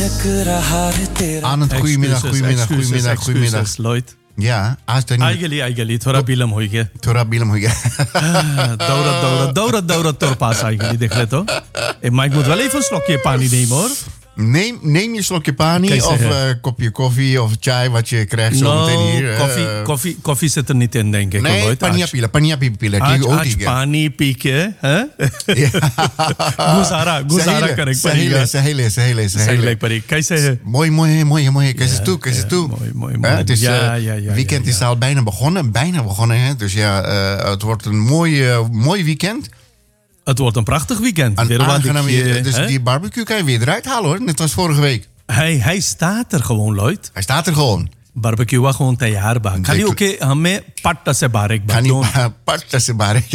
Anand, goedemiddag. Lloyd. Ja, आज तो आइगली थोड़ा बिलम हो गया थोड़ा बिलम हो गया दौड़त तोर पास आइगली देख ले तो Mike moet wel even een slokje pani nemen hoor. Neem je een slokje pani of een kopje koffie of chai wat je krijgt zo meteen hier. Koffie zit er niet in, denk ik. Nee, pania pila. आज पानी पी के गुजारा करें सही पड़ी कैसे है mooi कैसे तू het is weekend is al bijna begonnen hè? Dus ja het wordt een mooi weekend. Het wordt een prachtig weekend. Dus die barbecue kan je weer eruit halen hoor. Net als vorige week. Hij staat er gewoon, Lloyd. Hij staat er gewoon. Barbecue was gewoon तैयार बा खाली ओके हमें पट्टा से बारीक पट्टा से बारीक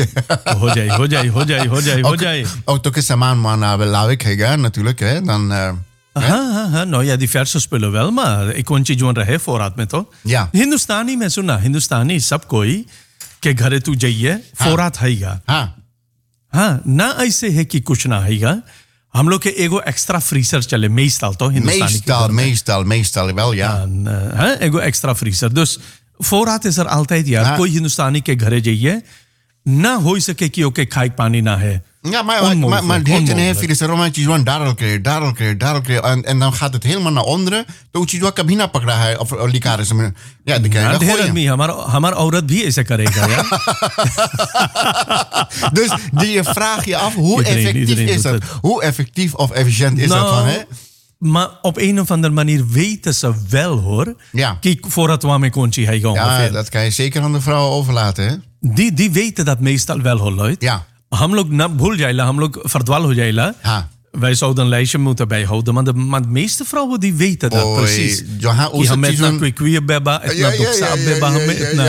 हो जाए ook toch eens samen maar lawekhega natuurlijk hè dan हाँ no ja die verse spullen wel maar एक कौन चीज जोन रहे फोरात में तो या हिंदुस्तानी में सुना हिंदुस्तानी सब कोई के घरे तू जाइए फोरात हैगा हाँ ना ऐसे है कि कुछ ना हैगा हम लोग के एगो एक्स्ट्रा फ्रीजर चले meestal toch meestal wel ja एगो extra freezer dus voorraad is er altijd यार कोई हिंदुस्तानी के घरे जाइए ना हो सके कि ओके खाए पानी ना है ja maar dit en heeft er romantisch gewoon dadelijk en dan gaat het helemaal naar onderen तो चीज वो कभी ना पकड़ा है और लिकार से या दिखाएगा ढेर आदमी हमारा औरत भी ऐसे करेगा यार dus die vraag je af hoe effectief is dat hoe effectief of efficiënt is dat van hè maar op een of andere manier weten ze wel hoor ja kijk voordat we met kontje hij gaan ja dat kan je zeker aan de vrouw overlaten hè die weten dat meestal wel hoor Lloyd ja हम लोग ना भूल जाएला हम लोग फर्दवाल हो जाएला wij zouden een lijstje moeten bijhouden maar de meeste vrouwen die weten dat precies कि हमें इतना क्विक बेबा इतना दुक्सा बेबा हमें इतना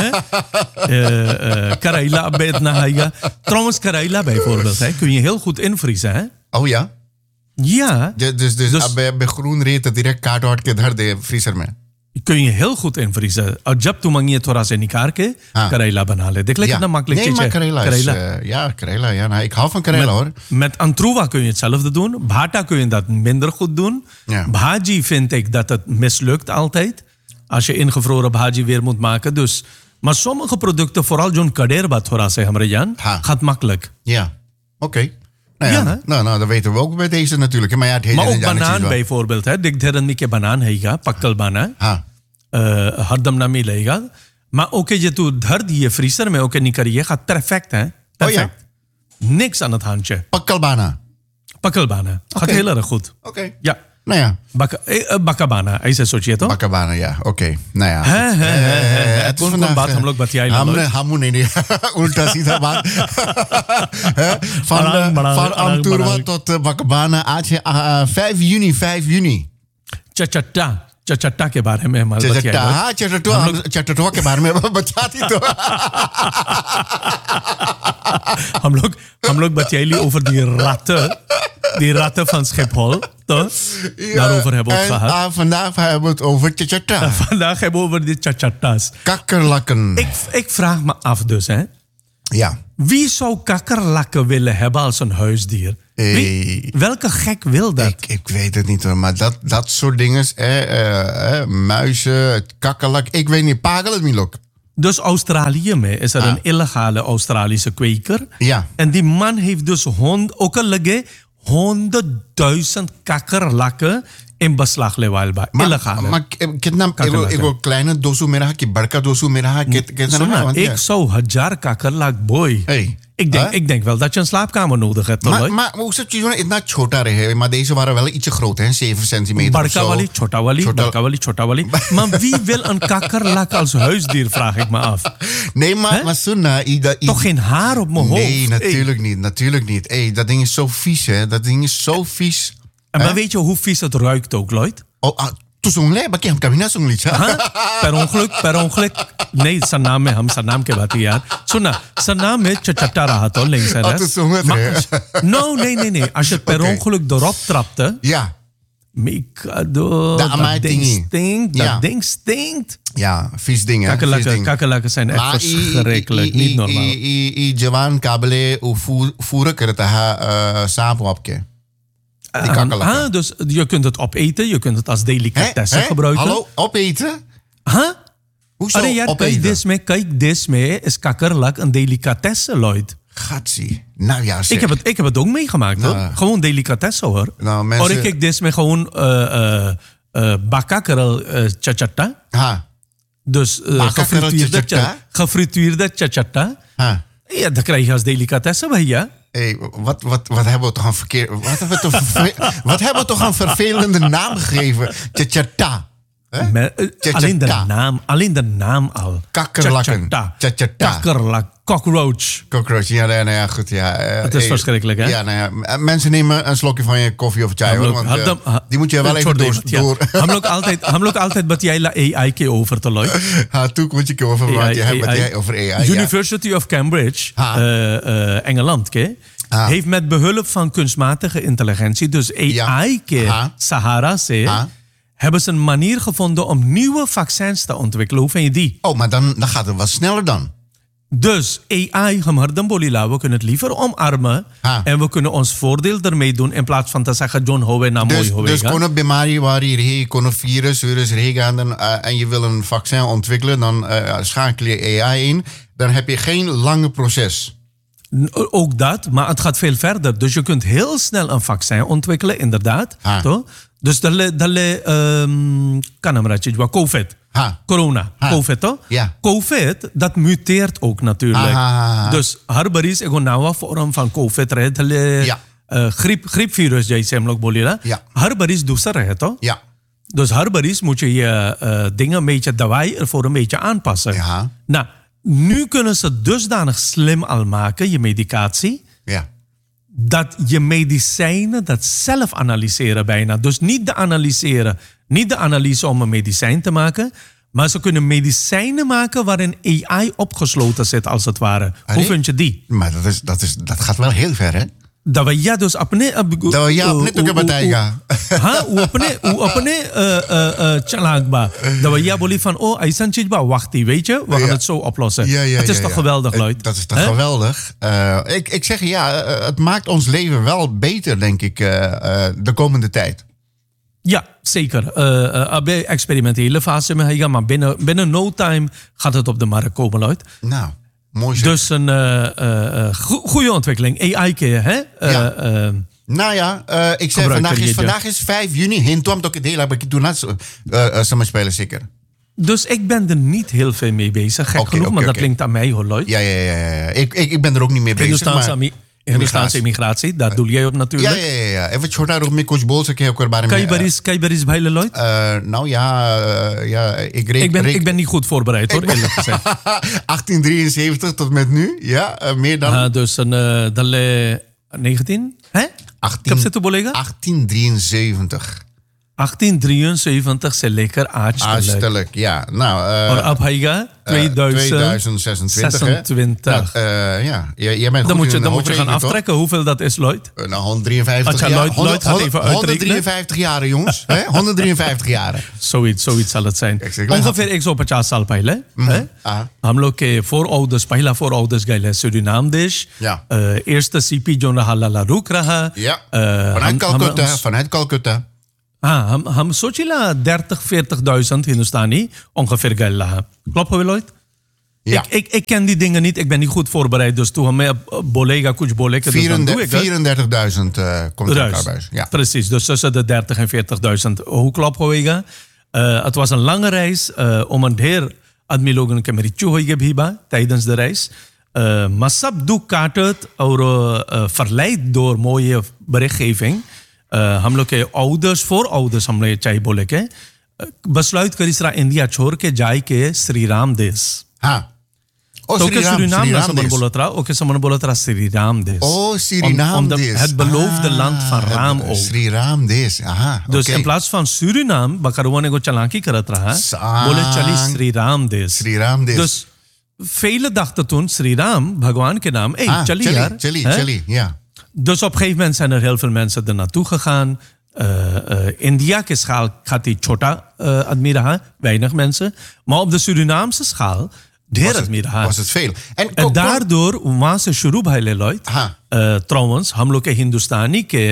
करेला बे इतना हैगा trouwens करेला bijvoorbeeld hè kun je heel goed invriezen hè oh ja ja dus bij groen reet direct kaart hard के धर दे फ्रीजर में kun je heel goed invriezen. और जब तुम मंगिए थोड़ा से निकाल के करेला बना ले. देख ले कितना makkelijk is. Nee, maar करेला ja. Nou, ik hou van करेला hoor. Met antruwa kun je hetzelfde doen. Bhata kun je dat minder goed doen. Ja. Bhaji vind ik dat het mislukt altijd. Als je ingevroren bhaji weer moet maken. Dus, maar sommige producten, vooral John Kaderba थोड़ा से हमारे जान, gaat makkelijk. Ja, oké. Nou, dat weten we ook bij deze natuurlijk. Maar, ja, het maar ook banaan bijvoorbeeld. Dik dheren mi ke banaan हैगा पक्कल banaan. हरदम ना मिलेगा. Maar oké, je doet dhar diye vriezer में oké niet kariye gaat perfect hè. Perfect. Niks aan het handje. Pक्कल bana. Gaat heel erg goed. Oké. Ja. Nou ja. Bakabana, ऐसे सोचिए तो. Bakabana, ja. Oké. Nou ja. कौन बात हम लोग बतियाई हम नहीं उल्टा सीधा बात van Antwerpen tot Bakabana आज है 5 juni चट्टा के बारे में हमारे चटटुआ के बारे में बचाती तो हम लोग बतियाई over die ratten van Schiphol, toch? Daarover hebben we het gehad. Vandaag hebben we het over tjatjata. Vandaag hebben we over die tjatjatas. Kakkerlakken. Ik vraag me af dus, hè. Ja. Wie zou kakkerlakken willen hebben als een huisdier? Welke gek wil dat? Ik weet het niet hoor, maar dat soort dingen, muizen, kakkerlak, ik weet niet, pagel het milok. Dus Australië mee is er een illegale Australische kweker. Ja. En die man heeft dus ook al lege 100.000 kakkerlakken in beslag lewa illegale. Maar ego kleine dosu में रहा कि बड़का dosu में रहा कितना ik zou 1000 kakkerlak boy. Hey. Ik denk wel dat je een slaapkamer nodig hebt. Maar hoe zit je इतना छोटा रहे? Maar deze waren wel ietsje groter, hè? 7 centimeter of zo. Barka wali. Maar wie wil een kakkerlak als huisdier, vraag ik me af. Nee, maar Sunna... Toch geen haar op mijn hoofd? Nee, natuurlijk niet. Hey, dat ding is zo vies, hè? Dat ding is zo vies. Maar weet je hoe vies het ruikt ook, Lloyd? तो सुन ले बाकी हम कभी ना सुन लीजिए per ongeluk नहीं सन्नाम में हम सन्नाम के बात यार सुना सन्नाम में चट्टा रहा तो links en rechts nee als je per ongeluk erop trapte ja Mikado dat ding stinkt ja vies dingen kakkerlakken zijn echt verschrikkelijk niet normaal जवान काबले फूर करता है सांप आपके Die kakkerlakken. Dus je kunt het opeten, je kunt het als delicatesse gebruiken. Hallo, opeten? Hoezo opeten? Kijk, desmee is kakkerlak een delicatesse, Lloyd. Gatsie. Nou ja, zeg. Ik heb het ook meegemaakt, hoor. Gewoon delicatesse, hoor. Nou, mensen... Hoor ik desmee gewoon bakakkerel chachata. Dus gefrituurde chachata. Ja, dat krijg je als delicatesse bij je. Hey, wat hebben we toch een wat hebben we toch een vervelende naam gegeven? Chachata. Alleen de naam al. Kakkerlakken. Kakkerlak. Cockroach. Ja, goed. Ja. Het is verschrikkelijk, hè? Ja, mensen nemen een slokje van je koffie of chai, hoor. Want die moet je wel even door. हम लोग altijd बताइए AI के over te leuk. Toen moet je over wat je hebt over AI. University of Cambridge, Engeland, heeft met behulp van kunstmatige intelligentie, dus AI के Sahara से, hebben ze een manier gevonden om nieuwe vaccins te ontwikkelen. Hoe vind je die? Oh, maar dan gaat het wat sneller dan. Dus AI, we kunnen het liever omarmen. En we kunnen ons voordeel ermee doen in plaats van te zeggen John Howe na mooi Howe. Dus kon bimari waar hier kon virus gaan en je wil een vaccin ontwikkelen, dan schakel je AI in. Dan heb je geen lange proces. Ook dat, maar het gaat veel verder. Dus je kunt heel snel een vaccin ontwikkelen, inderdaad. Toch? Dus COVID. Corona, COVID, toch? Ja. COVID, dat muteert ook natuurlijk. Dus harbaris is een nieuwe vorm van COVID. Griepvirus, jij zei hem ook. Harbaris doet ze, toch? Ja. Dus harbaris moet je dingen een beetje, daarbij ervoor een beetje aanpassen. Ja. Nou, nu kunnen ze dusdanig slim al maken, je medicatie. Ja. Dat je medicijnen dat zelf analyseren bijna. Dus niet de analyse om een medicijn te maken, maar ze kunnen medicijnen maken waarin AI opgesloten zit, als het ware. Hoe vind je die? Maar dat gaat wel heel ver, hè? Dat we ja dus apne chalakba. Dat we ja boli van aisan chijba wacht, weet je, we gaan het zo oplossen. Het is toch geweldig, Lloyd? Dat is toch geweldig. Ik zeg het maakt ons leven wel beter, denk ik, de komende tijd. Ja, zeker. Bij experimentele fase, maar binnen no time gaat het op de markt komen, Lloyd. Nou. Mooi zeg. Dus een goede ontwikkeling. AI, hè? Ik zei vandaag is 5 juni. Hintom toch het hele doen samen spelen zeker. Dus ik ben er niet heel veel mee bezig. Gek genoeg, maar dat klinkt aan mij, hoor, Lloyd. Ja. Ik ben er ook niet mee bezig. Hindustaanse immigratie, daar doe jij op natuurlijk. Ja. Even छोटा रूप में कुछ बोल सके होकर बारे में. Kei baris bhai Lloyd? Nou ja, ik ben niet goed voorbereid, hoor, eerlijk gezegd. 1873 tot met nu, ja, meer dan. Dus een 19? Hè? 1873. 1873 se lekker aardig. Ja, nou. Ab haiga 2026. Jij bent dan moet je gaan aftrekken hoeveel dat is, Lloyd. 153 jaar. Lloyd gaat even uitrekenen. 153 jaar, jongens. 153 jaar. Zoiets zal het zijn. Ongeveer 150 साल पहले. हम लोग के पहला voorouders गए Suriname देश. Eerste CP जो रहा लाला रुक रहा. Vanuit Calcutta. हम सोचिला 30-40.000 Hindustani ongeveer gala. Klopt, Lloyd? Ja. Ik ken die dingen niet. Ik ben niet goed voorbereid. Dus toen we bolega kuch boleka. 34.000 komt er bij. Ja. Precies. Dus tussen de 30 en 40.000. Hoe klopt, Hoega? Het was een lange reis. Om een heer admilogen kemerichu hoige bhiba tijdens de reis. Maar sab doek kaartet verleid door mooie berichtgeving. हम लोग के voorouders हम लोग चाहिए बोले के बसलाइत करिसरा इंडिया छोड़ के जाए के श्री राम देश तो के Suriname na saman bolatra o ke saman bolatra Sri Ram des. Suriname des. Het beloofde land van Ram ook. Sri Ram des. Dus in plaats van Suriname bakaruane go chalanki karat raha bole chali Sri Ram des. Sri Ram des. Dus vele dachten toen Sri Ram भगवान के नाम chali ja. Dus op een gegeven moment zijn er heel veel mensen er naartoe gegaan. India ke schaal gaat die chota admi raha, weinig mensen. Maar op de Surinaamse schaal was het veel. En daardoor was het shuru bhai Lloyd. Trouwens, हम लोग के हिंदुस्तानी के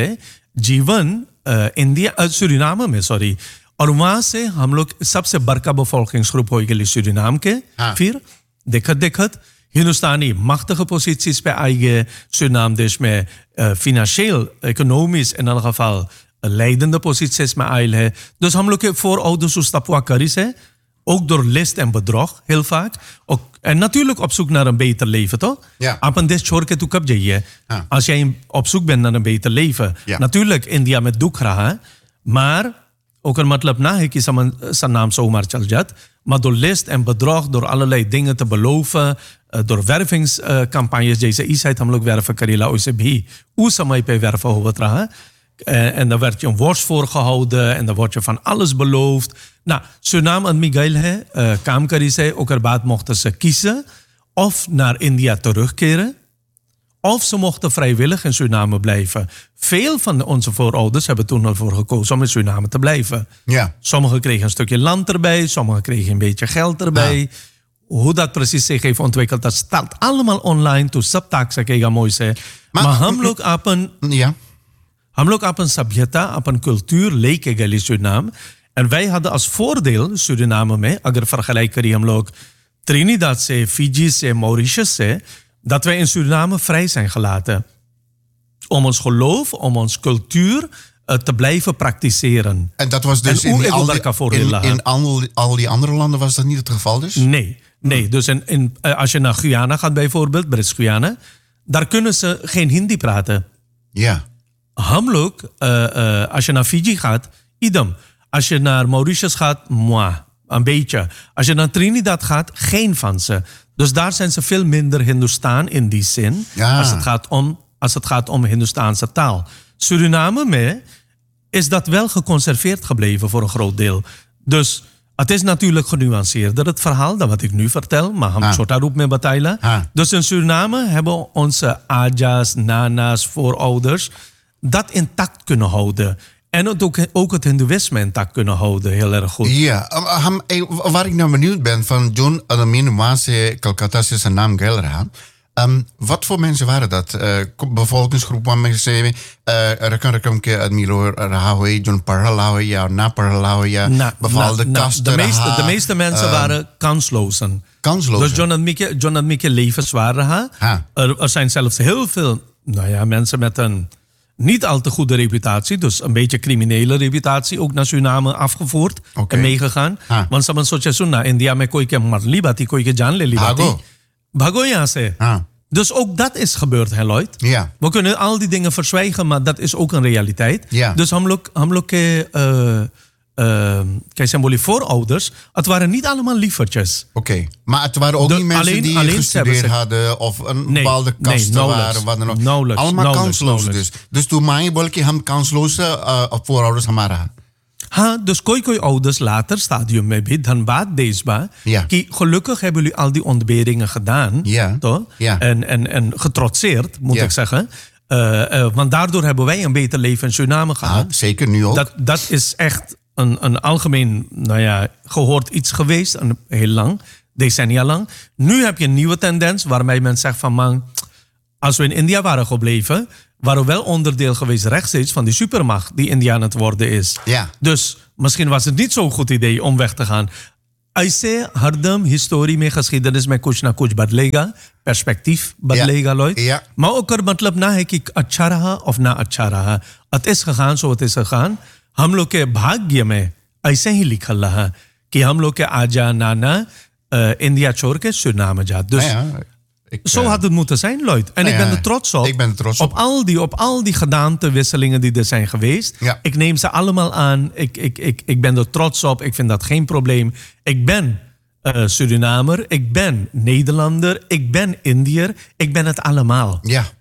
जीवन सुरीनाम में सॉरी, और वहां से हम लोग सबसे बड़का bevolkingsgroep हो गई सुरीनाम के. फिर देखत Hindustaani machtige posities bij eigen Suriname, dus met financieel, economisch in elk geval leidende posities met eigen. Dus हम लोग के voorouders zo stapwa karis है, ook door list en bedrog, heel vaak. Ook, en natuurlijk op zoek naar een beter leven, toch? Ja. Apan des छोड़ के तू कब जाइए? Als jij op zoek bent naar een beter leven. Ja. Natuurlijk, India met दुख रहा, maar ook een matlab na है कि zijn naam zomaar चल जात. Maar door list en bedrog, door allerlei dingen te beloven, door wervingscampagnes, जैसे इस साइड हम लोग werven करेला, वैसे भी उस समय पे werven होवत रहा. En dan werd je een worst voorgehouden en dan word je van alles beloofd. Nou, Suriname en Miguel काम करी से, ओकर बाद mochten ze kiezen of naar India terugkeren, of ze mochten vrijwillig in Suriname blijven. Veel van onze voorouders hebben toen ervoor gekozen om in Suriname te blijven. Ja. Sommigen kregen een stukje land erbij, sommigen kregen een beetje geld erbij. Ja. Hoe dat precies zich heeft ontwikkeld, dat staat allemaal online. Toen subtak se kega mooi se. Maar हम लोग अपन ja. हम लोग अपन सभ्यता, अपन cultuur leken गए Suriname. En wij hadden als voordeel Suriname में, अगर vergelijk करी हम लोग Trinidad से, Fiji से, Mauritius से, dat wij in Suriname vrij zijn gelaten. Om ons geloof, om ons cultuur te blijven praktiseren. En dat was dus in al die andere landen was dat niet het geval dus? Nee. Dus als je naar Guyana gaat bijvoorbeeld, Brits-Guyana, daar kunnen ze geen Hindi praten. Ja. हम लोग, als je naar Fiji gaat, idem. Als je naar Mauritius gaat, een beetje. Als je naar Trinidad gaat, geen van ze. Dus daar zijn ze veel minder Hindustaan in die zin, als het gaat om Hindustaanse taal. Suriname mee is dat wel geconserveerd gebleven voor een groot deel. Dus het is natuurlijk genuanceerder, het verhaal, dan wat ik nu vertel. Maar हम छोटा रूप में बताइला. Dus in Suriname hebben onze aja's, nana's, voorouders dat intact kunnen houden. En ook het hindoeïsme intact kunnen houden, heel erg goed. Ja, waar ik nou benieuwd ben, van John Adamine Wase Calcutta is zijn naam Gelra. Wat voor mensen waren dat? Bevolkingsgroep waar mensen zeggen, rekam ke admiro rahoe, John Paralawe, ja, na Paralawe, ja, bepaalde kasten. De meeste mensen waren kanslozen. Dus John had Mieke levenswaardig. Er zijn zelfs heel veel mensen met een niet al te goede reputatie, dus een beetje criminele reputatie, ook naar Suriname afgevoerd en meegegaan. Want ze hebben zo'n na India met koi ke marli bati, koi ke jaan le li bati. Bhago यहाँ से. Dus ook dat is gebeurd, hè, Lloyd? Ja. We kunnen al die dingen verzwijgen, maar dat is ook een realiteit. Ja. Dus हम लोग के symbolisch voorouders, het waren niet allemaal lievertjes. Oké. Maar het waren ook niet mensen die gestudeerd hadden of een bepaalde kasten waren. Wat dan ook. Allemaal kansloos dus. Dus toen mij bolke hem kansloze voorouders hamara. Dus kooi ouders later stadium में भी धनबाद देश बा कि gelukkig hebben jullie al die ontberingen gedaan, toch? En getrotseerd, moet ik zeggen. Want daardoor hebben wij een beter leven in Suriname gehad. Zeker, nu ook. Dat is echt een algemeen, gehoord iets geweest, heel lang, decennia lang. Nu heb je een nieuwe tendens waarmee men zegt van, man, als we in India waren gebleven, waren we wel onderdeel geweest rechtstreeks van die supermacht die India aan het worden is. Ja. Dus misschien was het niet zo'n goed idee om weg te gaan. ऐसे हरदम historie में geschiedenis में कुछ ना कुछ बदलेगा, perspectief बदलेगा, Lloyd. Ja. Maar ook er मतलब ना है कि अच्छा रहा of ना अच्छा रहा. Het is gegaan zo het is gegaan. हम लोग के भाग्य में ऐसे ही लिखल रहा कि हम लोग के आजा नाना India छोड़ के Suriname जात. Dus zo had het moeten zijn, Lloyd. En ik ben er trots op. Ik ben er trots op. Op al die gedaantewisselingen die er zijn geweest. Ja. Ik neem ze allemaal aan. Ik ben er trots op. Ik vind dat geen probleem. Ik ben Surinamer. Ik ben Nederlander. Ik ben Indiër. Ik ben het allemaal. Ja.